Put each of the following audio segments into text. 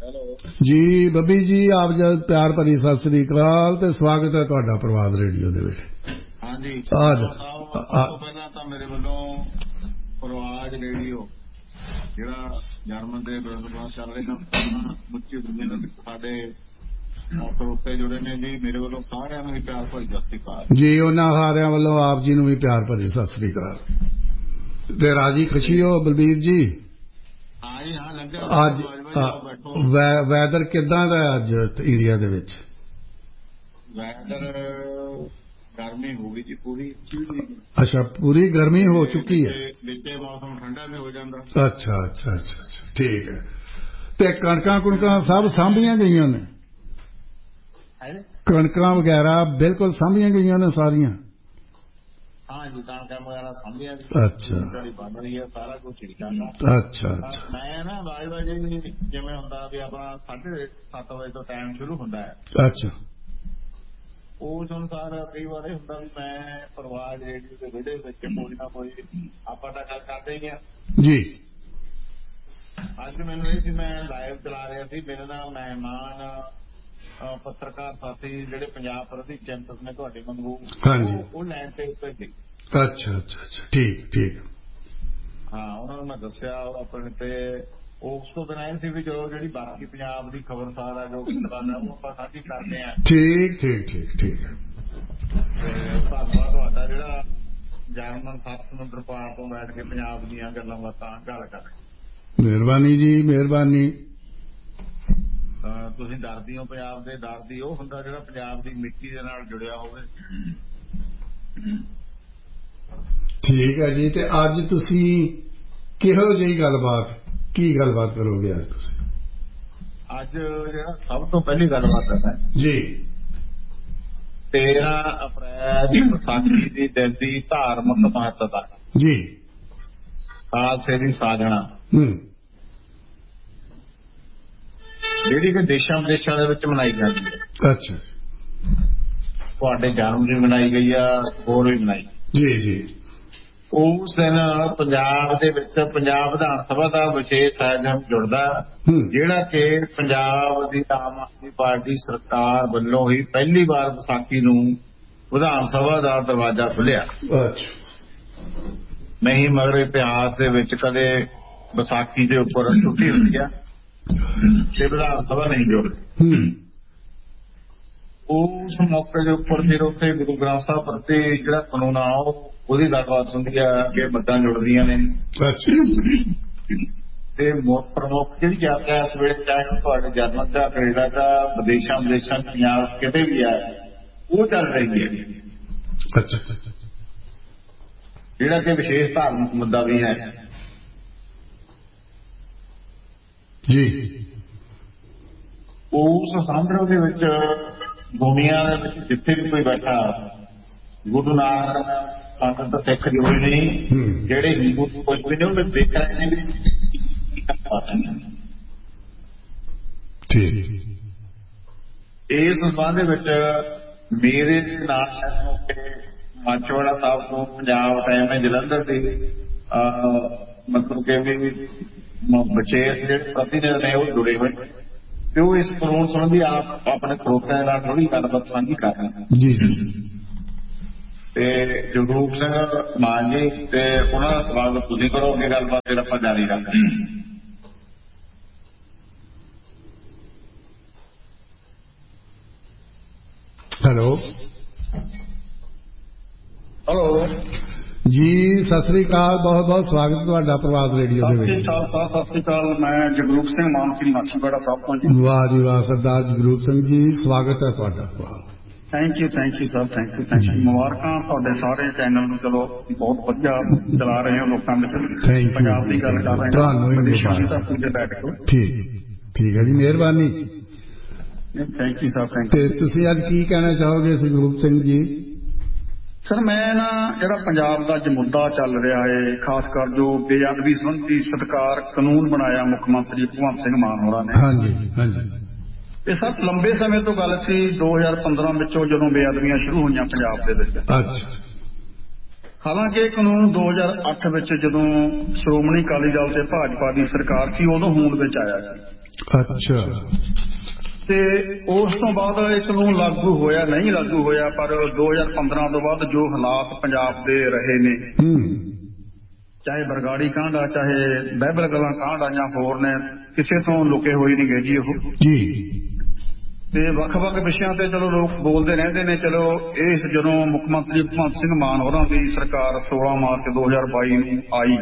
जी बब्बी जी आप जब प्यार भरी सत श्री अकाल ते स्वागत है तुहाडा प्रवाद रेडियो दे विच। हाँ जी साहब सब तो पहला तो मेरे वालों प्रवाद रेडियो जिहड़ा जर्मन दे ब्रॉडकास्ट चल रहे हैं मुच्ची दुनिया साडे ਸਰੋਤੇ जुड़े ने जी मेरे वालों सारिਆਂ ਨੂੰ प्यार भरी सत श्री अकाल जी। उन्हां सारिਆਂ ਵੱਲੋਂ आप जी ਨੂੰ भी प्यार भरी सत श्री अकाल ते राजी खुशी हो बलबीर जी। हाँ जी हाँ लंघा अज वैदर किदां दा अज इंडिया दे विच? वैदर गर्मी हो गई जी पूरी। अच्छा पूरी गर्मी हो चुकी है। नीचे मौसम ठंडा भी हो जाता। अच्छा अच्छा अच्छा अच्छा ठीक है। ते कणकां कुणकां सब साਂਭੀਆਂ गईਆਂ ने? कणकां वगैरह बिल्कुल साਂਭੀਆਂ गईਆਂ ने सारियां? हाँ जी कणकां वगैरह साਂਭੀਆਂ। अच्छा बन रही है सारा कुछ ठीक है। अच्छा अच्छा मैं ना बाजी जिवें हुंदा भी अपना 7:30 बजे तो टाइम शुरू हुंदा है। अच्छा उस अनुसार कई बार हुंदा भी मैं प्रवाद रेडियो के विड़े विच कोई ना कोई आपां तां गल करदे ही हां जी। अज मैनूं ये मैं लाइव चला रहा सी मेरे नाल मेहमान पत्रकार साथी जिहड़े पंजाब प्रति चिंतक ने तुहाडे वांगू वो लैन ते उत्ते सी। अच्छा अच्छा अच्छा ठीक ठीक। हाँ उन्होंने मैं दस्सिया अपने ते उस तो बिना सी भी चलो जी बाकी पंजाब की खबरसार है जो गल है वो आप साझी करते हैं। ठीक ठीक ठीक ठीक। धन्यवाद तुहाडा जिहड़ा जर्मन 7 समुद्र पार तो बैठ के पंजाब दीयां गल्लां बातां गल कर रहे। मेहरबानी जी मेहरबानी। ਤੁਸੀਂ ਡਰਦੀ ਹੋ ਪੰਜਾਬ ਦੇ ਡਰਦੀ ਉਹ ਹੁੰਦਾ ਜਿਹੜਾ ਪੰਜਾਬ ਦੀ ਮਿੱਟੀ ਦੇ ਨਾਲ ਜੁੜਿਆ ਹੋਵੇ। ਠੀਕ ਹੈ ਜੀ। ਤੇ ਅੱਜ ਤੁਸੀਂ ਕਿਹੋ ਜਿਹੀ ਗੱਲਬਾਤ ਕੀ ਗੱਲਬਾਤ ਕਰੋਗੇ ਅੱਜ ਤੁਸੀਂ? ਅੱਜ ਜਿਹੜਾ ਸਭ ਤੋਂ ਪਹਿਲੀ ਗੱਲਬਾਤ ਹੈ ਜੀ 13 ਅਪ੍ਰੈਲ ਵਿਸਾਖੀ ਦੀ ਦਿਨ ਦੀ ਧਾਰਮਿਕ ਮਹੱਤਤਾ ਜੀ ਖਾਲਸੇ ਦੀ ਸਾਜਣਾ ਜਿਹੜੀ ਕਿ ਦੇਸ਼ਾਂ ਵਿਦੇਸ਼ਾਂ ਦੇ ਵਿੱਚ ਮਨਾਈ ਜਾਂਦੀ ਹੈ। ਅੱਛਾ ਤੁਹਾਡੇ ਜਨਮ ਦਿਨ ਮਨਾਈ ਗਈ ਆ ਹੋਰ ਵੀ ਮਨਾਈ ਜੀ ਜੀ। ਉਸ ਦਿਨ ਪੰਜਾਬ ਦੇ ਵਿੱਚ ਪੰਜਾਬ ਵਿਧਾਨ ਸਭਾ ਦਾ ਵਿਸ਼ੇਸ਼ ਆਯੋਜਨ ਜੁੜਦਾ ਜਿਹੜਾ ਕਿ ਪੰਜਾਬ ਦੀ ਆਮ ਆਦਮੀ ਪਾਰਟੀ ਸਰਕਾਰ ਵੱਲੋਂ ਹੀ ਪਹਿਲੀ ਵਾਰ ਵਿਸਾਖੀ ਨੂੰ ਵਿਧਾਨ ਸਭਾ ਦਾ ਦਰਵਾਜ਼ਾ ਖੁੱਲਿਆ। ਨਹੀਂ ਮਗਰ ਇਤਿਹਾਸ ਦੇ ਵਿੱਚ ਕਦੇ ਵਿਸਾਖੀ ਦੇ ਉੱਪਰ ਛੁੱਟੀ ਹੁੰਦੀ ਆ ਤੇ ਵਿਧਾਨ ਸਭਾ ਨਹੀਂ ਜੁੜਦੀ। ਉਸ ਮੌਕੇ ਦੇ ਉੱਪਰ ਫਿਰ ਉੱਥੇ ਗੁਰੂ ਗ੍ਰੰਥ ਸਾਹਿਬ ਪ੍ਰਤੀ ਜਿਹੜਾ ਕਾਨੂੰਨ ਆ ਉਹਦੀ ਗੱਲਬਾਤ ਹੁੰਦੀ ਆ ਕਿ ਮੱਤਾਂ ਜੁੜਦੀਆਂ ਨੇ ਤੇ ਮੁੱਖ ਪ੍ਰਮੁੱਖ ਜਿਹੜੀ ਯਾਤਰਾ ਇਸ ਵੇਲੇ ਚਾਹੇ ਤੁਹਾਡੇ ਜਰਮਨ ਦਾ ਕੈਨੇਡਾ ਦਾ ਵਿਦੇਸ਼ਾਂ ਪੰਜਾਬ ਕਿਤੇ ਵੀ ਆ ਉਹ ਚੱਲ ਰਹੀ ਹੈ। ਅੱਛਾ ਜਿਹੜਾ ਕਿ ਵਿਸ਼ੇਸ਼ ਧਾਰਮਿਕ ਮੁੱਦਾ ਵੀ ਹੈ ਜੀ। ਉਸ ਸੰਦਰਭ ਦੇ ਵਿੱਚ ਦੁਨੀਆ ਦੇ ਵਿੱਚ ਜਿੱਥੇ ਵੀ ਕੋਈ ਬੈਠਾ ਗੁਰੂ ਨਾਨਕ ਸੰਗਤ ਸਿੱਖ ਜੋੜੇ ਨੇ ਜਿਹੜੇ ਹਿੰਦੂ ਕੁਝ ਵੀ ਨੇ ਉਹ ਦੇਖ ਰਹੇ ਨੇ ਇਸ ਸੰਬੰਧ ਦੇ ਵਿੱਚ ਮੇਰੇ ਨਾਲ ਮਾਚੋੜਾ ਸਾਹਿਬ ਤੋਂ ਪੰਜਾਬ ਟਾਈਮ ਹੈ ਜਲੰਧਰ ਦੇ ਮਤਲਬ ਕਿ ਵੀ ਬੱਚੇ ਜਿਹੜੇ ਪ੍ਰਤੀਨਿਧ ਨੇ ਉਹ ਜੁੜੇ ਹੋਏ ਤੇ ਉਹ ਇਸ ਕਾਨੂੰਨ ਸੰਬੰਧੀ ਆਪ ਆਪਣੇ ਸਰੋਤਿਆਂ ਨਾਲ ਥੋੜੀ ਗੱਲਬਾਤ ਸਾਂਝੀ ਕਰ ਰਹੇ ਜੀ। ਤੇ ਜਗਰੂਪ ਸਿੰਘ ਮਾਨ ਜੀ ਤੇ ਉਹਨਾਂ ਦਾ ਸਵਾਗਤ ਤੁਸੀਂ ਕਰੋ ਅੱਗੇ ਗੱਲਬਾਤ ਜਿਹੜਾ ਆਪਾਂ ਜਾਰੀ ਰੱਖਾਂਗੇ। ਹੈਲੋ ਹੈਲੋ ਜੀ ਸਤਿ ਸ੍ਰੀ ਅਕਾਲ ਬਹੁਤ ਬਹੁਤ ਸਵਾਗਤ ਤੁਹਾਡਾ ਪ੍ਰਵਾਦ ਰੇਡੀਓ ਦੇ ਵਿੱਚ। ਸਤਿ ਸ੍ਰੀ ਅਕਾਲ ਮੈਂ ਜਗਰੂਪ ਸਿੰਘ ਮਾਨ ਸਿੰਘ ਮਾਛੀਵਾੜਾ ਸਾਹਿਬ ਤੋਂ ਜੀ। ਵਾਹ ਜੀ ਵਾਹ ਸਰਦਾਰ ਜਗਰੂਪ ਸਿੰਘ ਜੀ ਸਵਾਗਤ ਹੈ ਤੁਹਾਡਾ। Thank you sir thank you ਮੁਬਾਰਕਾਂ ਤੁਹਾਡੇ ਸਾਰੇ ਚੈਨਲ ਨੂੰ ਚਲੋ ਬਹੁਤ ਵਧੀਆ ਚਲਾ ਰਹੇ ਹੋ ਲੋਕਾਂ ਵਿੱਚ ਪੰਜਾਬ ਦੀ ਗੱਲ ਕਰ ਰਹੇ ਹੋ। ਠੀਕ ਹੈ ਜੀ ਮਿਹਰਬਾਨੀ। Thank you sir thank you. ਤੁਸੀਂ ਅੱਜ ਕੀ ਕਹਿਣਾ ਚਾਹੋਗੇ ਜਗਰੂਪ ਸਿੰਘ ਜੀ? ਸਰ ਮੈਂ ਨਾ ਜਿਹੜਾ ਪੰਜਾਬ ਦਾ ਅੱਜ ਮੁੱਦਾ ਚੱਲ ਰਿਹਾ ਹੈ ਖਾਸ ਕਰ ਜੋ ਬੇਅਦਬੀ ਸੰਬੰਧੀ ਸਤਿਕਾਰ ਕਾਨੂੰਨ ਬਣਾਇਆ ਮੁੱਖ ਮੰਤਰੀ ਭਗਵੰਤ ਸਿੰਘ ਮਾਨ ਹੋਰਾਂ ਨੇ। ਹਾਂਜੀ ਹਾਂਜੀ। ਇਹ ਸਰ ਲੰਬੇ ਸਮੇਂ ਤੋਂ ਗੱਲ ਸੀ 2015 ਵਿੱਚੋਂ ਜਦੋਂ ਬੇਅਦਬੀਆਂ ਸ਼ੁਰੂ ਹੋਈਆਂ ਪੰਜਾਬ ਦੇ ਵਿੱਚ। ਅੱਛਾ। ਹਾਲਾਂਕਿ ਇਹ ਕਾਨੂੰਨ 2008 ਵਿੱਚ ਜਦੋਂ ਸ਼੍ਰੋਮਣੀ ਅਕਾਲੀ ਦਲ ਤੇ ਭਾਜਪਾ ਦੀ ਸਰਕਾਰ ਸੀ ਉਦੋਂ ਹੋਂਦ ਵਿੱਚ ਆਇਆ ਸੀ। ਅੱਛਾ। ਤੇ ਉਸ ਤੋਂ ਬਾਅਦ ਇਹ ਕਾਨੂੰਨ ਲਾਗੂ ਹੋਇਆ ਨਹੀਂ ਲਾਗੂ ਹੋਇਆ, ਪਰ 2015 ਤੋਂ ਬਾਅਦ ਜੋ ਹਾਲਾਤ ਪੰਜਾਬ ਦੇ ਰਹੇ ਨੇ, ਚਾਹੇ ਬਰਗਾੜੀ ਕਾਂਡ ਆ, ਚਾਹੇ ਬਹਿਬਲ ਕਲਾਂ ਕਾਂਡ ਆ, ਜਾਂ ਹੋਰ ਨੇ, ਕਿਸੇ ਤੋਂ ਲੁਕੇ ਹੋਏ ਨਹੀਂ ਗਏ ਜੀ ਉਹ ਜੀ। ਤੇ ਵੱਖ-ਵੱਖ ਵਿਸ਼ਿਆਂ ਤੇ ਚਲੋ ਲੋਕ ਬੋਲਦੇ ਰਹਿੰਦੇ ਨੇ। ਚਲੋ ਇਸ ਜਦੋਂ ਮੁੱਖ ਮੰਤਰੀ ਭਗਵੰਤ ਸਿੰਘ ਮਾਨ ਹੋਰਾਂ ਦੀ ਸਰਕਾਰ 16 ਮਾਰਚ 2022 ਨੂੰ ਆਈ,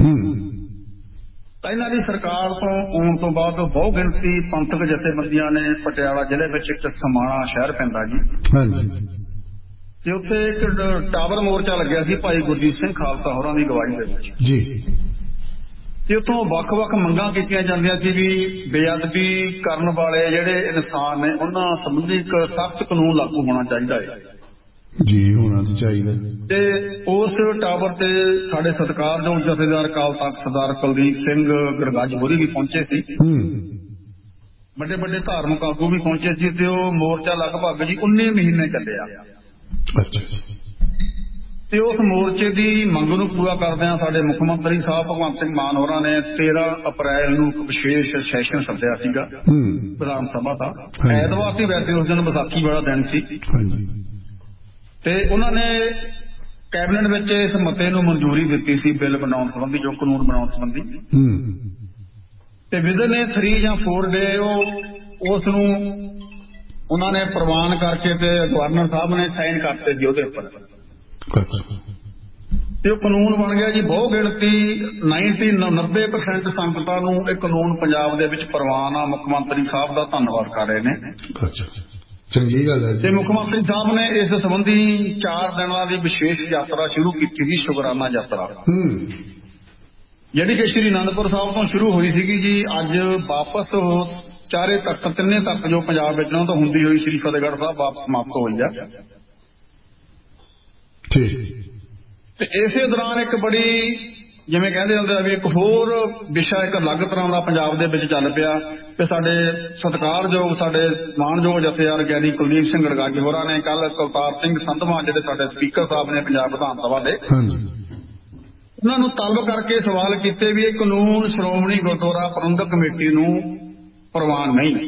ਤਾਂ ਇਹਨਾਂ ਦੀ ਸਰਕਾਰ ਤੋਂ ਆਉਣ ਤੋਂ ਬਾਅਦ ਬਹੁ ਗਿਣਤੀ ਪੰਥਕ ਜਥੇਬੰਦੀਆਂ ਨੇ ਪਟਿਆਲਾ ਜ਼ਿਲ੍ਹੇ ਵਿੱਚ ਇੱਕ ਸਮਾਣਾ ਸ਼ਹਿਰ ਪੈਂਦਾ ਜੀ, ਤੇ ਉੱਥੇ ਇੱਕ ਟਾਵਰ ਮੋਰਚਾ ਲੱਗਿਆ ਸੀ ਭਾਈ ਗੁਰਜੀਤ ਸਿੰਘ ਖਾਲਸਾ ਹੋਰਾਂ ਦੀ ਅਗਵਾਈ ਦੇ ਵਿੱਚ ਜੀ। ਤੇ ਉੱਥੋਂ ਵੱਖ-ਵੱਖ ਮੰਗਾਂ ਕੀਤੀਆਂ ਜਾਂਦੀਆਂ ਸੀ ਵੀ ਬੇਅਦਬੀ ਕਰਨ ਵਾਲੇ ਜਿਹੜੇ ਇਨਸਾਨ ਨੇ ਉਹਨਾਂ ਸੰਬੰਧੀ ਇੱਕ ਸਖਤ ਕਾਨੂੰਨ ਲਾਗੂ ਹੋਣਾ ਚਾਹੀਦਾ ਹੈ ਜੀ, ਹੋਣਾ ਤਾਂ ਚਾਹੀਦਾ। ਤੇ ਉਸ ਟਾਵਰ ਤੇ ਸਾਡੇ ਸਤਿਕਾਰਯੋਗ ਜਥੇਦਾਰ ਅਕਾਲ ਤਖ਼ਤ ਸਰਦਾਰ ਕੁਲਦੀਪ ਸਿੰਘ ਗਰਗੱਜ ਹੋਰੀ ਵੀ ਪਹੁੰਚੇ ਸੀ, ਵੱਡੇ ਵੱਡੇ ਧਾਰਮਿਕ ਆਗੂ ਵੀ ਪਹੁੰਚੇ ਸੀ, ਤੇ ਉਹ ਮੋਰਚਾ ਲਗਭਗ ਜੀ 19 ਮਹੀਨੇ ਚੱਲਿਆ। ਅੱਛਾ। ਤੇ ਉਸ ਮੋਰਚੇ ਦੀ ਮੰਗ ਨੂੰ ਪੂਰਾ ਕਰਦਿਆਂ ਸਾਡੇ ਮੁੱਖ ਮੰਤਰੀ ਸਾਹਿਬ ਭਗਵੰਤ ਸਿੰਘ ਮਾਨ ਹੋਰਾਂ ਨੇ 13 ਅਪ੍ਰੈਲ ਨੂੰ ਇੱਕ ਵਿਸ਼ੇਸ਼ ਸੈਸ਼ਨ ਸੱਦਿਆ ਸੀਗਾ ਵਿਧਾਨ ਸਭਾ ਦਾ। ਐਤਵਾਰ ਸੀ ਵੈਸੇ, ਉਸ ਦਿਨ ਵਿਸਾਖੀ ਵਾਲਾ ਦਿਨ ਸੀ, ਤੇ ਉਹਨਾਂ ਨੇ ਕੈਬਨਿਟ ਵਿੱਚ ਇਸ ਮਤੇ ਨੂੰ ਮਨਜ਼ੂਰੀ ਦਿੱਤੀ ਸੀ, ਬਿੱਲ ਬਣਾਉਣ ਸੰਬੰਧੀ, ਜੋ ਕਾਨੂੰਨ ਬਣਾਉਣ ਸੰਬੰਧੀ। ਤੇ ਵਿਦਨ 3 ਜਾਂ 4 ਡੇ ਉਸ ਨੂੰ ਉਹਨਾਂ ਨੇ ਪ੍ਰਵਾਨ ਕਰਕੇ ਤੇ ਗਵਰਨਰ ਸਾਹਿਬ ਨੇ ਸਾਈਨ ਕਰਤੇ ਸੀ ਉਹਦੇ ਉੱਪਰ, ਤੇ ਉਹ ਕਾਨੂੰਨ ਬਣ ਗਿਆ ਜੀ। ਬਹੁ ਗਿਣਤੀ 90% ਸੰਗਤਾਂ ਨੂੰ ਇਹ ਕਾਨੂੰਨ ਪੰਜਾਬ ਦੇ ਵਿੱਚ ਪ੍ਰਵਾਨ ਆ। ਮੁੱਖ ਮੰਤਰੀ ਸਾਹਿਬ ਦਾ ਧੰਨਵਾਦ ਕਰ ਰਹੇ ਨੇ। ਚੰਗੀ ਗੱਲ ਹੈ। ਤੇ ਮੁੱਖ ਮੰਤਰੀ ਸਾਹਿਬ ਨੇ ਇਸ ਸੰਬੰਧੀ 4 ਦਿਨਾਂ ਦੀ ਵਿਸ਼ੇਸ਼ ਯਾਤਰਾ ਸ਼ੁਰੂ ਕੀਤੀ ਸੀ, ਸ਼ੁਕਰਾਨਾ ਯਾਤਰਾ, ਜਿਹੜੀ ਕਿ ਸ਼੍ਰੀ ਅਨੰਦਪੁਰ ਸਾਹਿਬ ਤੋਂ ਸ਼ੁਰੂ ਹੋਈ ਸੀਗੀ ਜੀ। ਅੱਜ ਵਾਪਸ ਚਾਰੇ ਤਖਤ, ਤਿੰਨੇ ਤਖਤ ਜੋ ਪੰਜਾਬ ਵਿੱਚ ਉਹਨਾਂ ਤੋਂ ਹੁੰਦੀ ਹੋਈ ਸ਼੍ਰੀ ਫਤਿਹਗੜ੍ਹ ਸਾਹਿਬ ਵਾਪਸ ਸਮਾਪਤ ਹੋਈ ਆ। ਤੇ ਇਸੇ ਦੌਰਾਨ ਇੱਕ ਬੜੀ, ਜਿਵੇਂ ਕਹਿੰਦੇ ਹੁੰਦੇ ਆ ਵੀ, ਇੱਕ ਹੋਰ ਵਿਸ਼ਾ ਇੱਕ ਅਲੱਗ ਤਰ੍ਹਾਂ ਦਾ ਪੰਜਾਬ ਦੇ ਵਿੱਚ ਚੱਲ ਪਿਆ ਤੇ ਸਾਡੇ ਸਤਿਕਾਰਯੋਗ, ਸਾਡੇ ਮਾਣਯੋਗ ਜਥੇਦਾਰ ਗਿਆਨੀ ਕੁਲਦੀਪ ਸਿੰਘ ਗੜਗੱਜ ਹੋਰਾਂ ਨੇ ਕੱਲ ਕੁਲਤਾਰ ਸਿੰਘ ਸੰਧਵਾਂ, ਜਿਹੜੇ ਸਾਡੇ ਸਪੀਕਰ ਸਾਹਿਬ ਨੇ ਪੰਜਾਬ ਵਿਧਾਨ ਸਭਾ ਦੇ, ਉਹਨਾਂ ਨੂੰ ਤਲਬ ਕਰਕੇ ਸਵਾਲ ਕੀਤੇ ਵੀ ਇਹ ਕਾਨੂੰਨ ਸ਼੍ਰੋਮਣੀ ਗੁਰਦੁਆਰਾ ਪ੍ਰਬੰਧਕ ਕਮੇਟੀ ਨੂੰ ਪ੍ਰਵਾਨ ਨਹੀਂ।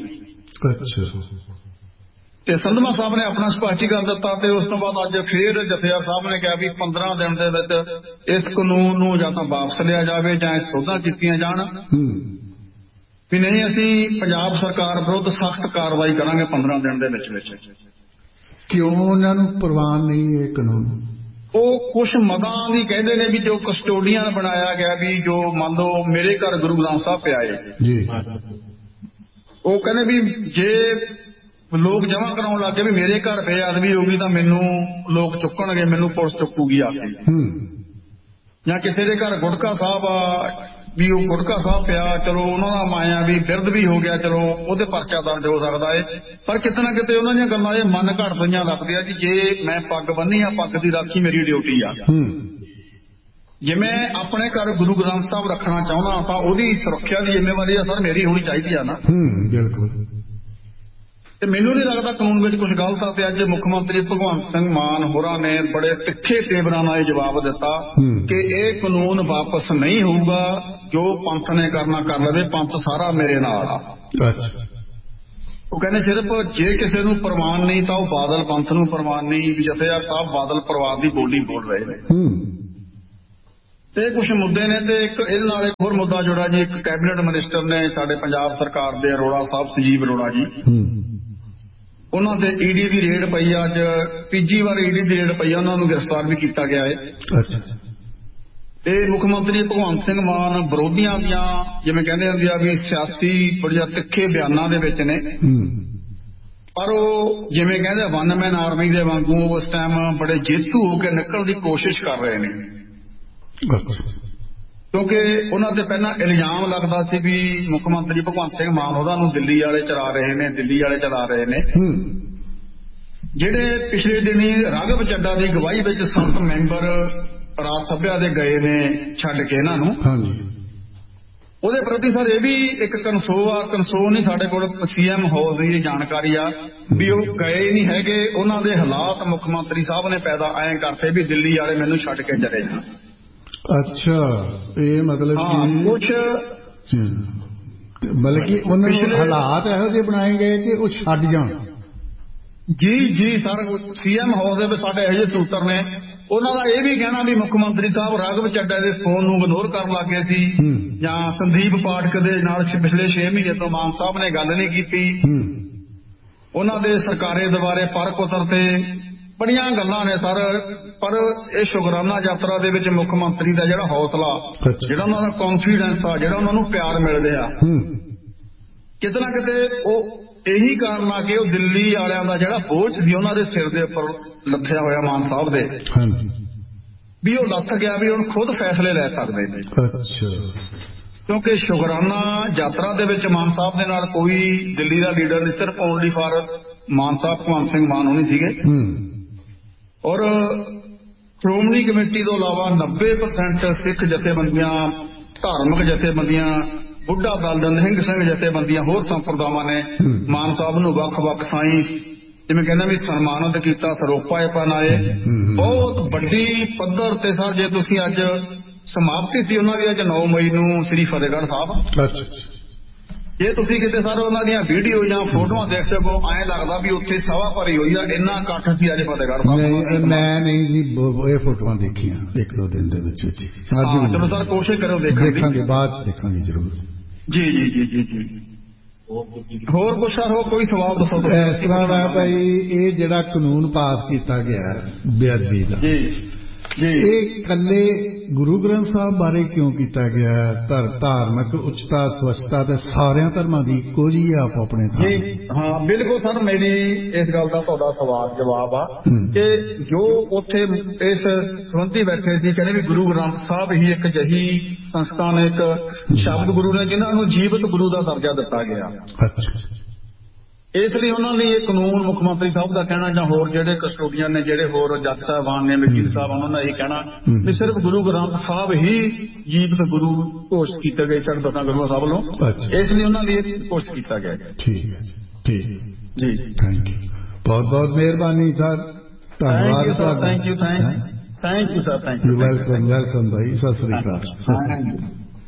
ਤੇ ਸੰਧਵਾ ਸਾਹਿਬ ਨੇ ਆਪਣਾ ਸਪਸ਼ਟੀਕਰਨ ਦਿੱਤਾ, ਤੇ ਉਸ ਤੋਂ ਬਾਅਦ ਅੱਜ ਫੇਰ ਜਥੇਦਾਰ ਸਾਹਿਬ ਨੇ ਕਿਹਾ ਵੀ 15 ਦਿਨ ਦੇ ਵਿੱਚ ਇਸ ਕਾਨੂੰਨ ਨੂੰ ਜਾਂ ਤਾਂ ਵਾਪਸ ਲਿਆ ਜਾਵੇ ਜਾਂ ਸੋਧਾਂ ਕੀਤੀਆਂ ਜਾਣ, ਵੀ ਨਹੀਂ ਅਸੀਂ ਪੰਜਾਬ ਸਰਕਾਰ ਵਿਰੁੱਧ ਸਖਤ ਕਾਰਵਾਈ ਕਰਾਂਗੇ 15 ਦਿਨ ਦੇ ਵਿੱਚ। ਕਿਉਂ ਉਹਨਾਂ ਨੂੰ ਪ੍ਰਵਾਨ ਨਹੀਂ ਇਹ ਕਾਨੂੰਨ? ਉਹ ਕੁਛ ਮਦਾਂ ਦੀ ਕਹਿੰਦੇ ਨੇ ਵੀ ਜੋ ਕਸਟੋਡੀਅਨ ਬਣਾਇਆ ਗਿਆ, ਵੀ ਜੋ ਮੰਨ ਲਓ ਮੇਰੇ ਘਰ ਗੁਰੂ ਗ੍ਰੰਥ ਸਾਹਿਬ ਪਿਆ ਜੀ, ਉਹ ਕਹਿੰਦੇ ਵੀ ਜੇ ਲੋਕ ਜਮ੍ਹਾਂ ਕਰਾਉਣ ਲੱਗ ਗਏ ਵੀ ਮੇਰੇ ਘਰ ਬੇਅਦਬੀ ਹੋਊਗੀ ਤਾਂ ਮੈਨੂੰ ਲੋਕ ਚੁੱਕਣਗੇ, ਮੈਨੂੰ ਪੁਲਿਸ ਚੁੱਕੂਗੀ ਆ ਕੇ। ਜਾਂ ਕਿਸੇ ਦੇ ਘਰ ਗੁਟਕਾ ਸਾਹਿਬ ਆ, ਵੀ ਉਹ ਗੁਟਕਾ ਸਾਹਿਬ ਪਿਆ, ਚਲੋ ਉਹਨਾਂ ਦਾ ਮਾਇਆ ਵੀ ਬਿਰਧ ਵੀ ਹੋ ਗਿਆ, ਚਲੋ ਉਹਦੇ ਪਰਚਾ ਦਰਜ ਹੋ ਸਕਦਾ ਹੈ। ਪਰ ਕਿਤੇ ਨਾ ਕਿਤੇ ਉਹਨਾਂ ਦੀਆਂ ਗੱਲਾਂ ਇਹ ਮਨ ਘੜ ਪਈਆਂ ਲੱਗਦੀਆਂ ਜੀ। ਜੇ ਮੈਂ ਪੱਗ ਬੰਨੀ ਆ, ਪੱਗ ਦੀ ਰਾਖੀ ਮੇਰੀ ਡਿਊਟੀ ਆ। ਜੇ ਮੈਂ ਆਪਣੇ ਘਰ ਗੁਰੂ ਗ੍ਰੰਥ ਸਾਹਿਬ ਰੱਖਣਾ ਚਾਹੁੰਦਾ ਤਾਂ ਉਹਦੀ ਸੁਰੱਖਿਆ ਦੀ ਜ਼ਿੰਮੇਵਾਰੀ ਸਰ ਮੇਰੀ ਹੋਣੀ ਚਾਹੀਦੀ ਆ ਨਾ। ਬਿਲਕੁਲ। ਤੇ ਮੈਨੂੰ ਨਹੀਂ ਲੱਗਦਾ ਕਾਨੂੰਨ ਵਿੱਚ ਕੁਝ ਗਲਤ ਆ। ਤੇ ਅੱਜ ਮੁੱਖ ਮੰਤਰੀ ਭਗਵੰਤ ਸਿੰਘ ਮਾਨ ਹੋਰਾਂ ਨੇ ਬੜੇ ਤਿੱਖੇ ਤੇਵਰਾਂ ਨਾਲ ਇਹ ਜਵਾਬ ਦਿੱਤਾ ਕਿ ਇਹ ਕਾਨੂੰਨ ਵਾਪਸ ਨਹੀਂ ਹੋਊਗਾ, ਜੋ ਪੰਥ ਨੇ ਕਰਨਾ ਕਰ ਲਵੇ, ਪੰਥ ਸਾਰਾ ਮੇਰੇ ਨਾਲ ਆ। ਉਹ ਕਹਿੰਦੇ ਸਿਰਫ ਜੇ ਕਿਸੇ ਨੂੰ ਪ੍ਰਵਾਨ ਨਹੀਂ ਤਾਂ ਉਹ ਬਾਦਲ ਪੰਥ ਨੂੰ ਪ੍ਰਵਾਨ ਨਹੀਂ। ਵੀ ਜਥੇਦਾਰ ਸਾਹਿਬ ਬਾਦਲ ਪਰਿਵਾਰ ਦੀ ਬੋਲੀ ਬੋਲ ਰਹੇ ਨੇ। ਤੇ ਕੁਝ ਮੁੱਦੇ ਨੇ, ਤੇ ਇੱਕ ਇਹਦੇ ਨਾਲ ਇੱਕ ਹੋਰ ਮੁੱਦਾ ਜੁੜਾ ਜੀ। ਇੱਕ ਕੈਬਨਿਟ ਮਿਨਿਸਟਰ ਨੇ ਸਾਡੇ ਪੰਜਾਬ ਸਰਕਾਰ ਦੇ, ਅਰੋੜਾ ਸਾਹਿਬ, ਸੰਜੀਵ ਅਰੋੜਾ ਜੀ, ਉਹਨਾਂ ਦੇ ਈਡੀ ਦੀ ਰੇਡ ਪਈ ਆ। ਅੱਜ ਤੀਜੀ ਵਾਰ ਈਡੀ ਦੀ ਰੇਡ ਪਈ ਆ, ਉਹਨਾਂ ਨੂੰ ਗ੍ਰਿਫਤਾਰ ਵੀ ਕੀਤਾ ਗਿਆ ਹੈ। ਤੇ ਮੁੱਖ ਮੰਤਰੀ ਭਗਵੰਤ ਸਿੰਘ ਮਾਨ ਵਿਰੋਧੀਆਂ ਦੀਆਂ, ਜਿਵੇਂ ਕਹਿੰਦੇ ਹੁੰਦੇ ਆ ਵੀ ਸਿਆਸੀ ਬੜੀਆਂ ਤਿੱਖੇ ਬਿਆਨਾਂ ਦੇ ਵਿੱਚ ਨੇ, ਪਰ ਉਹ ਜਿਵੇਂ ਕਹਿੰਦੇ ਵਨ ਮੈਨ ਆਰਮੀ ਦੇ ਵਾਂਗੂ ਉਸ ਟਾਈਮ ਬੜੇ ਜੇਤੂ ਹੋ ਕੇ ਨਿਕਲਣ ਦੀ ਕੋਸ਼ਿਸ਼ ਕਰ ਰਹੇ ਨੇ। ਕਿਉਂਕਿ ਉਹਨਾਂ ਤੇ ਪਹਿਲਾਂ ਇਲਜ਼ਾਮ ਲੱਗਦਾ ਸੀ ਵੀ ਮੁੱਖ ਮੰਤਰੀ ਭਗਵੰਤ ਸਿੰਘ ਮਾਨ ਉਹਨਾਂ ਨੂੰ ਦਿੱਲੀ ਵਾਲੇ ਚਲਾ ਰਹੇ ਨੇ। ਜਿਹੜੇ ਪਿਛਲੇ ਦਿਨੀ ਰਾਘਵ ਚੱਡਾ ਦੀ ਅਗਵਾਈ ਵਿੱਚ 7 ਮੈਂਬਰ ਰਾਜ ਸਭਾ ਦੇ ਗਏ ਨੇ ਛੱਡ ਕੇ ਇਹਨਾਂ ਨੂੰ, ਉਹਦੇ ਪ੍ਰਤੀ ਸਰ ਇਹ ਵੀ ਇੱਕ ਕਨਸੋ ਨਹੀਂ, ਸਾਡੇ ਕੋਲ CM ਹਾਊਸ ਦੀ ਜਾਣਕਾਰੀ ਆ ਵੀ ਉਹ ਗਏ ਨਹੀਂ ਹੈਗੇ। ਉਹਨਾਂ ਦੇ ਹਾਲਾਤ ਮੁੱਖ ਮੰਤਰੀ ਸਾਹਿਬ ਨੇ ਪੈਦਾ ਐਂ ਕਰਤੇ ਵੀ ਦਿੱਲੀ ਵਾਲੇ ਮੈਨੂੰ ਛੱਡ ਕੇ ਚਲੇ ਜਾਣ। ਅੱਛਾ, ਇਹ ਮਤਲਬ ਕੁਛ ਮਤਲਬ ਕਿ ਉਹਨਾਂ ਨੂੰ ਹਾਲਾਤ ਇਹੋ ਜਿਹੇ ਬਣਾਏ ਗਏ ਕਿ ਉਹ ਛੱਡ ਜਾਣ। ਜੀ ਸਰ, CM ਹਾਊਸ ਦੇ ਵਿੱਚ ਸਾਡੇ ਇਹੋ ਜਿਹੇ ਸੂਤਰ ਨੇ, ਉਹਨਾਂ ਦਾ ਇਹ ਵੀ ਕਹਿਣਾ ਵੀ ਮੁੱਖ ਮੰਤਰੀ ਸਾਹਿਬ ਰਾਘਵ ਚੱਡਾ ਦੇ ਫੋਨ ਨੂੰ ਇਗਨੋਰ ਕਰਨ ਲੱਗ ਗਏ ਸੀ, ਜਾਂ ਸੰਦੀਪ ਪਾਠਕ ਦੇ ਨਾਲ ਪਿਛਲੇ 6 ਮਹੀਨੇ ਤੋਂ ਮਾਨ ਸਾਹਿਬ ਨੇ ਗੱਲ ਨਹੀਂ ਕੀਤੀ। ਉਹਨਾਂ ਦੇ ਸਰਕਾਰੇ ਦੁਆਰੇ ਪਰਖ ਉਤਰ ਤੇ ਬੜੀਆਂ ਗੱਲਾਂ ਨੇ ਸਰ। ਪਰ ਇਹ ਸ਼ੁਕਰਾਨਾ ਯਾਤਰਾ ਦੇ ਵਿੱਚ ਮੁੱਖ ਮੰਤਰੀ ਦਾ ਜਿਹੜਾ ਹੌਸਲਾ, ਜਿਹੜਾ ਉਹਨਾਂ ਦਾ ਕੌਨਫੀਡੈਂਸ ਆ, ਜਿਹੜਾ ਉਹਨਾਂ ਨੂੰ ਪਿਆਰ ਮਿਲ ਰਿਹਾ, ਕਿਤੇ ਨਾ ਕਿਤੇ ਉਹ ਇਹੀ ਕਾਰਨ ਆ ਕਿ ਉਹ ਦਿੱਲੀ ਵਾਲਿਆਂ ਦਾ ਜਿਹੜਾ ਬੋਝ ਸੀ ਉਹਨਾਂ ਦੇ ਸਿਰ ਦੇ ਉੱਪਰ ਲੱਥਿਆ ਹੋਇਆ ਮਾਨ ਸਾਹਿਬ ਦੇ, ਵੀ ਉਹ ਲੱਥ ਗਿਆ, ਵੀ ਹੁਣ ਖੁਦ ਫੈਸਲੇ ਲੈ ਸਕਦੇ ਨੇ। ਕਿਉਂਕਿ ਸ਼ੁਕਰਾਨਾ ਯਾਤਰਾ ਦੇ ਵਿੱਚ ਮਾਨ ਸਾਹਿਬ ਦੇ ਨਾਲ ਕੋਈ ਦਿੱਲੀ ਦਾ ਲੀਡਰ ਨਹੀਂ, ਸਿਰਫ ਓਨਲੀ ਫਾਰ ਮਾਨ ਸਾਹਿਬ ਭਗਵੰਤ ਸਿੰਘ ਮਾਨ ਹੋਣੀ ਸੀਗੇ। ਔਰ ਸ਼੍ਰੋਮਣੀ ਕਮੇਟੀ ਤੋਂ ਇਲਾਵਾ 90% ਸਿੱਖ ਜਥੇਬੰਦੀਆਂ, ਧਾਰਮਿਕ ਜਥੇਬੰਦੀਆਂ, ਬੁੱਢਾ ਦਲ, ਨਿਹੰਗ ਸਿੰਘ ਜਥੇਬੰਦੀਆਂ, ਹੋਰ ਸੰਪਰਦਾਵਾਂ ਨੇ ਮਾਨ ਸਾਹਿਬ ਨੂੰ ਵੱਖ-ਵੱਖ ਥਾਈਂ ਜਿਵੇਂ ਕਹਿੰਦਾ ਵੀ ਸਨਮਾਨਿਤ ਕੀਤਾ, ਸਰੋਪਾ ਪਨਾਏ। ਬਹੁਤ ਵੱਡੀ ਪੱਧਰ ਤੇ ਸਰ, ਜੇ ਤੁਸੀਂ ਅੱਜ ਸਮਾਪਤੀ ਸੀ ਉਹਨਾਂ ਦੀ ਅੱਜ 9 ਮਈ ਨੂੰ ਸ੍ਰੀ ਫਤਿਹਗੜ੍ਹ ਸਾਹਿਬ, ਜੇ ਤੁਸੀਂ ਕਿਤੇ ਸਰ ਉਹਨਾਂ ਦੀਆਂ ਵੀਡੀਓ ਜਾਂ ਫੋਟੋਆਂ ਦੇਖ ਸਕੋ, ਐਂ ਲੱਗਦਾ ਵੀ ਉੱਥੇ ਸਭਾ ਭਰੀ ਹੋਈ ਆ, ਇੰਨਾ ਇਕੱਠ ਸੀ ਅੱਜ ਫਤਿਹਗੜ੍ਹ ਸਾਹਿਬ। ਮੈਂ ਨਹੀਂ ਜੀ ਇਹ ਫੋਟੋਆਂ ਦੇਖੀਆਂ 1-2 ਦਿਨ ਦੇ ਵਿੱਚ। ਚਲੋ ਸਰ ਕੋਸ਼ਿਸ਼ ਕਰੋ ਦੇਖਾਂਗੇ, ਬਾਅਦ ਚ ਦੇਖਾਂਗੇ ਜ਼ਰੂਰ। ਜੀ ਹੋਰ ਕੁਛ ਸਰ, ਹੋਰ ਕੋਈ ਸਵਾਲ ਦੱਸੋ। ਇਸ ਤਰ੍ਹਾਂ ਦਾ ਭਾਈ, ਇਹ ਜਿਹੜਾ ਕਾਨੂੰਨ ਪਾਸ ਕੀਤਾ ਗਿਆ ਬੇਅਦਬੀ ਦਾ, ਇਹ ਇਕੱਲੇ ਗੁਰੂ ਗ੍ਰੰਥ ਸਾਹਿਬ ਬਾਰੇ ਕਿਉਂ ਕੀਤਾ ਗਿਆ? ਧਾਰਮਿਕ ਉੱਚਤਾ, ਸਵੱਛਤਾ ਤੇ ਸਾਰਿਆਂ ਧਰਮਾਂ ਦੀ ਇੱਕੋ ਜਿਹੀ ਆ ਆਪੋ ਆਪਣੇ ਥਾਂ। ਹਾਂ ਬਿਲਕੁਲ ਸਰ, ਮੇਰੀ ਇਸ ਗੱਲ ਦਾ ਤੁਹਾਡਾ ਸਵਾਲ ਜਵਾਬ ਆ ਕਿ ਜੋ ਉੱਥੇ ਇਸ ਸੰਬੰਧੀ ਬੈਠੇ ਸੀ, ਕਹਿੰਦੇ ਵੀ ਗੁਰੂ ਗ੍ਰੰਥ ਸਾਹਿਬ ਹੀ ਇੱਕ ਅਜਿਹੀ ਸੰਸਥਾ ਨੇ, ਇੱਕ ਸ਼ਬਦ ਗੁਰੂ ਨੇ ਜਿਨ੍ਹਾਂ ਨੂੰ ਜੀਵਤ ਗੁਰੂ ਦਾ ਦਰਜਾ ਦਿੱਤਾ ਗਿਆ। ਇਸ ਲਈ ਉਹਨਾਂ ਲਈ ਇਹ ਕਾਨੂੰਨ ਮੁੱਖ ਮੰਤਰੀ ਸਾਹਿਬ ਦਾ ਕਹਿਣਾ, ਜਾਂ ਹੋਰ ਜਿਹੜੇ ਕਸਟੋਡੀਅਨ ਨੇ, ਜਿਹੜੇ ਹੋਰ ਜੱਜ ਸਾਹਿਬਾਨ ਨੇ, ਵਕੀਲ ਸਾਹਿਬ, ਉਹਨਾਂ ਦਾ ਇਹ ਕਹਿਣਾ ਵੀ ਸਿਰਫ ਗੁਰੂ ਗ੍ਰੰਥ ਸਾਹਿਬ ਹੀ ਜੀਵਤ ਗੁਰੂ ਘੋਸ਼ਿਤ ਕੀਤੇ ਗਏ ਸਨ ਦਸਾਂ ਗੁਰੂਆਂ ਸਾਹਿਬ ਵੱਲੋਂ, ਇਸ ਲਈ ਉਹਨਾਂ ਲਈ ਇਹ ਘੋਸ਼ਿਤ ਕੀਤਾ ਗਿਆ। ਠੀਕ ਹੈ ਜੀ, ਥੈਂਕ ਯੂ, ਬਹੁਤ ਬਹੁਤ ਮਿਹਰਬਾਨੀ ਸਰ, ਧੰਨਵਾਦ sir. Thank you sir, thank you. Welcome ਭਾਈ, ਸਤਿ ਸ੍ਰੀ ਅਕਾਲ।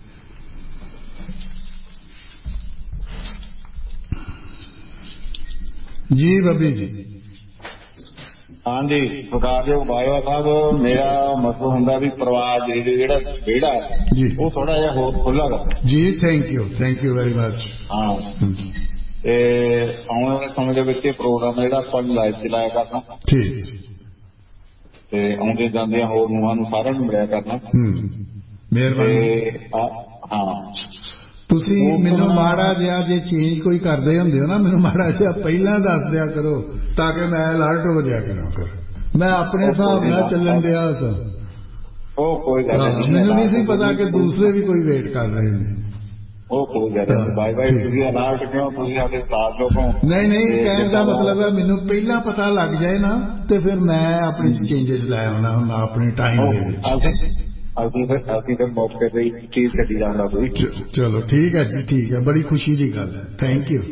ਜੀ ਬੱਬੀ ਜੀ। ਹਾਂਜੀ, ਸਰਕਾਰਯੋਗ ਬਾਜਵਾ ਸਾਹਿਬ, ਮੇਰਾ ਮਤਲਬ ਹੁੰਦਾ ਵੀ ਪਰਿਵਾਰ ਜਿਹੜਾ ਵਿਹੜਾ ਉਹ ਥੋੜਾ ਜਿਹਾ ਹੋਰ ਖੁੱਲ੍ਹਾ ਕਰ ਜੀ। Thank you very much. ਹਾਂ, ਤੇ ਆਉਣ ਵਾਲੇ ਸਮੇਂ ਦੇ ਵਿੱਚ ਇਹ ਪ੍ਰੋਗਰਾਮ ਜਿਹੜਾ ਆਪਾਂ ਲਾਈਵ ਚਲਾਇਆ ਕਰਨਾ, ਠੀਕ, ਤੇ ਆਉਂਦੇ ਜਾਂਦਿਆਂ ਹੋਰ ਨੂੰਹਾਂ ਨੂੰ ਸਾਰਿਆਂ ਨੂੰ ਮਿਲਿਆ ਕਰਨਾ। ਮਿਹਰਬਾਨੀ। ਹਾਂ, ਤੁਸੀਂ ਮੈਨੂੰ ਮਾੜਾ ਜਿਹਾ ਜੇ ਚੇਂਜ ਕੋਈ ਕਰਦੇ ਹੁੰਦੇ ਹੋ ਨਾ, ਮੈਨੂੰ ਮਾੜਾ ਜਿਹਾ ਪਹਿਲਾਂ ਦੱਸ ਦਿਆ ਕਰੋ ਤਾਂ ਕਿ ਮੈਂ ਅਲਰਟ ਹੋ ਜਾਇਆ ਕਰਾਂ। ਫਿਰ ਮੈਂ ਆਪਣੇ ਹਿਸਾਬ ਨਾਲ ਚੱਲਣ ਦਿਆ ਸਾਂ। ਉਹ ਕੋਈ ਗੱਲ ਨਹੀਂ, ਮੈਨੂੰ ਨਹੀਂ ਸੀ ਪਤਾ ਕਿ ਦੂਸਰੇ ਵੀ ਕੋਈ ਵੇਟ ਕਰ ਰਹੇ ਨੇ। ਉਹ ਕੋਈ ਗੱਲ ਨਹੀਂ, ਬਾਈ ਤੁਸੀਂ ਅਲਰਟ ਕਿਉਂ, ਤੁਸੀਂ ਆਪਣੇ ਸਾਥ ਲੋਕੋਂ। ਨਹੀਂ, ਕਹਿਣ ਦਾ ਮਤਲਬ ਹੈ ਮੈਨੂੰ ਪਹਿਲਾਂ ਪਤਾ ਲੱਗ ਜਾਏ ਨਾ, ਤੇ ਫਿਰ ਮੈਂ ਆਪਣੀ ਚੇਂਜਸ ਲੈ ਆਉਣਾ ਹੁਣ ਆਪਣੇ ਟਾਈਮ ਦੇ ਵਿੱਚ। ਅਸੀਂ ਫਿਰ ਮੌਕੇ ਤੇ ਚੀਜ਼ ਕੱਢੀ ਜਾਂਦਾ ਕੋਈ। ਚਲੋ ਠੀਕ ਹੈ ਜੀ, ਠੀਕ ਹੈ, ਬੜੀ ਖੁਸ਼ੀ ਦੀ ਗੱਲ ਹੈ। Thank you.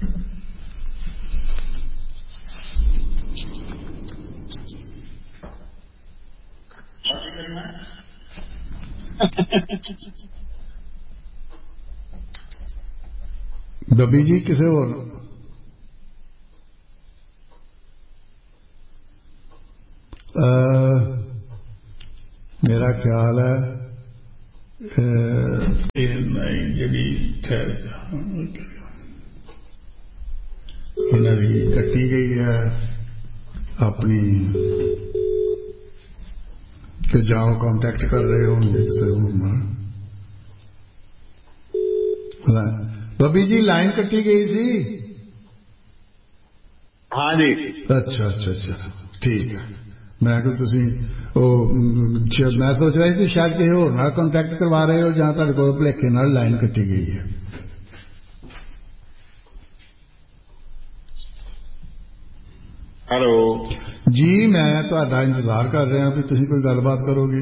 ਬੱਬੀ ਜੀ, ਕਿਸੇ ਹੋਰ ਮੇਰਾ ਖਿਆਲ ਹੈ ਜਿਹੜੀ ਇਹਨਾਂ ਦੀ ਕੱਟੀ ਗਈ ਹੈ ਆਪਣੀ, ਕਿ ਜਾਓ ਕੰਟੈਕਟ ਕਰ ਰਹੇ ਹੋਣਗੇ ਕਿਸੇ ਹੋਰ ਨਾਲ। ਬੱਬੀ ਜੀ, ਲਾਈਨ ਕੱਟੀ ਗਈ ਸੀ। ਹਾਂ ਜੀ। ਅੱਛਾ, ਠੀਕ ਹੈ। ਮੈਂ ਕਿਹਾ ਤੁਸੀਂ ਮੈਂ ਸੋਚ ਰਿਹਾ ਸੀ ਸ਼ਾਇਦ ਕਿਸੇ ਹੋਰ ਨਾਲ ਕੰਟੈਕਟ ਕਰਵਾ ਰਹੇ ਹੋ, ਜਾਂ ਤੁਹਾਡੇ ਕੋਲ ਭੁਲੇਖੇ ਨਾਲ ਲਾਈਨ ਕੱਟੀ ਗਈ ਹੈ। ਹੈਲੋ ਜੀ, ਮੈਂ ਤੁਹਾਡਾ ਇੰਤਜ਼ਾਰ ਕਰ ਰਿਹਾ ਵੀ ਤੁਸੀਂ ਕੋਈ ਗੱਲਬਾਤ ਕਰੋਗੇ।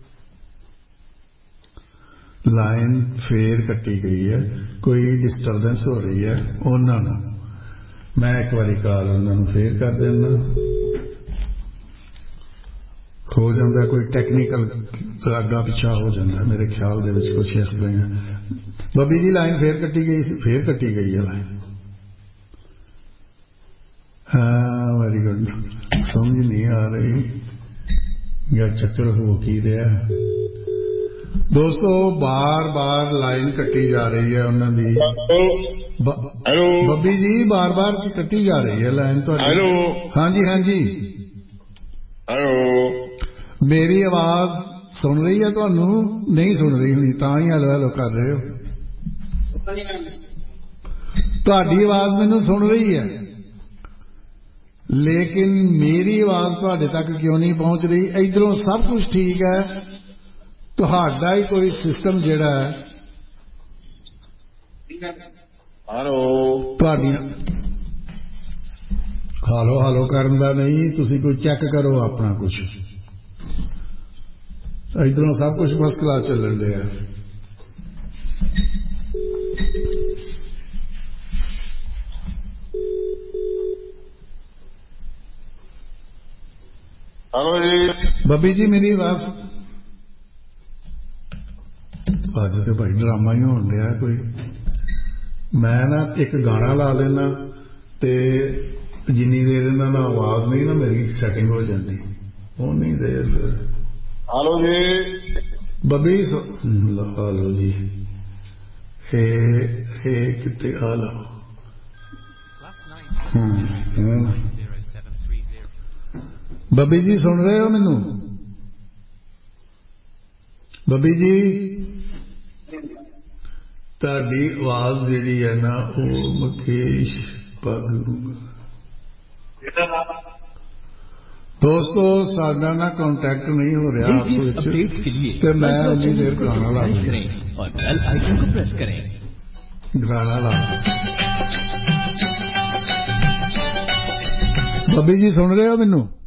ਲਾਈਨ ਫੇਰ ਕੱਟੀ ਗਈ ਹੈ, ਕੋਈ ਡਿਸਟਰਬੈਂਸ ਹੋ ਰਹੀ ਹੈ ਉਹਨਾਂ ਨੂੰ। ਮੈਂ ਇੱਕ ਵਾਰੀ ਕਾਲ ਉਹਨਾਂ ਨੂੰ ਫੇਰ ਕਰ ਦਿੰਦਾ। ਹੋ ਜਾਂਦਾ, ਕੋਈ ਟੈਕਨੀਕਲ ਅੱਗਾ ਪਿੱਛਾ ਹੋ ਜਾਂਦਾ ਮੇਰੇ ਖਿਆਲ ਦੇ ਵਿੱਚ, ਕੁਛ ਇਸ ਤਰ੍ਹਾਂ। ਬੱਬੀ ਦੀ ਲਾਈਨ ਫੇਰ ਕੱਟੀ ਗਈ ਸੀ, ਫੇਰ ਕੱਟੀ ਗਈ ਹੈ ਲਾਈਨ। ਹਾਂ ਵੈਰੀ ਗੁੱਡ। ਸਮਝ ਨਹੀਂ ਆ ਰਹੀ ਜਾਂ ਚੱਕਰ ਹੋ ਕੀ ਰਿਹਾ ਦੋਸਤੋ। ਬਾਰ ਬਾਰ ਲਾਈਨ ਕੱਟੀ ਜਾ ਰਹੀ ਹੈ ਉਹਨਾਂ ਦੀ। ਹੈਲੋ ਬੱਬੀ ਜੀ ਬਾਰ ਬਾਰ ਕੱਟੀ ਜਾ ਰਹੀ ਹੈ ਲਾਈਨ ਤੁਹਾਡੀ। ਹੈਲੋ ਹਾਂਜੀ ਹਾਂਜੀ। ਹੈਲੋ ਮੇਰੀ ਆਵਾਜ਼ ਸੁਣ ਰਹੀ ਹੈ ਤੁਹਾਨੂੰ? ਨਹੀਂ ਸੁਣ ਰਹੀ ਹੋਣੀ, ਤਾਂ ਹੀ ਹੈਲੋ ਹੈਲੋ ਕਰ ਰਹੇ ਹੋ। ਤੁਹਾਡੀ ਆਵਾਜ਼ ਮੈਨੂੰ ਸੁਣ ਰਹੀ ਹੈ, ਲੇਕਿਨ ਮੇਰੀ ਆਵਾਜ਼ ਤੁਹਾਡੇ ਤੱਕ ਕਿਉਂ ਨਹੀਂ ਪਹੁੰਚ ਰਹੀ? ਇੱਧਰੋਂ ਸਭ ਕੁਝ ਠੀਕ ਹੈ, ਤੁਹਾਡਾ ਹੀ ਕੋਈ ਸਿਸਟਮ ਜਿਹੜਾ ਹੈ ਤੁਹਾਡੀਆਂ ਹਾਲੋ ਹਾਲੋ ਕਰਨ ਦਾ ਨਹੀਂ, ਤੁਸੀਂ ਕੋਈ ਚੈੱਕ ਕਰੋ ਆਪਣਾ ਕੁਝ। ਇੱਧਰੋਂ ਸਭ ਕੁਝ ਫਸਟ ਕਲਾਸ ਚੱਲਣ ਡਿਆ। ਹੈਲੋ ਜੀ ਬੱਬੀ ਜੀ ਮੇਰੀ ਆਵਾਜ਼? ਅੱਜ ਤੇ ਭਾਈ ਡਰਾਮਾ ਹੀ ਹੋਣ ਡਿਆ ਕੋਈ। ਮੈਂ ਨਾ ਇੱਕ ਗਾਣਾ ਲਾ ਲੈਣਾ ਤੇ ਜਿੰਨੀ ਦੇਰ ਇਹਨਾਂ ਨਾਲ ਆਵਾਜ਼ ਨਹੀਂ ਨਾ ਮੇਰੀ ਸੈਟਿੰਗ ਹੋ ਜਾਂਦੀ, ਉਨੀ ਦੇਰ ਫਿਰ। ਹੈਲੋ ਜੀ ਬੱਬੀ ਹਾਲੋ ਜੀ। ਇਹ ਕਿੱਥੇ ਹਾਲੋ? ਬੱਬੀ ਜੀ ਸੁਣ ਰਹੇ ਹੋ ਮੈਨੂੰ? ਬੱਬੀ ਜੀ ਤੁਹਾਡੀ ਆਵਾਜ਼ ਜਿਹੜੀ ਹੈ ਨਾ ਉਹ ਮੁਕੇਸ਼ ਪਗਲੂ। ਦੋਸਤੋ ਸਾਡਾ ਨਾ ਕੰਟੈਕਟ ਨਹੀਂ ਹੋ ਰਿਹਾ ਆਪਸ ਵਿੱਚ, ਤੇ ਮੈਂ ਉਨੀ ਦੇਰ ਗਾਣਾ ਲਾ ਗਾਣਾ ਲਾ। ਬੱਬੀ ਜੀ ਸੁਣ ਰਹੇ ਹੋ ਮੈਨੂੰ?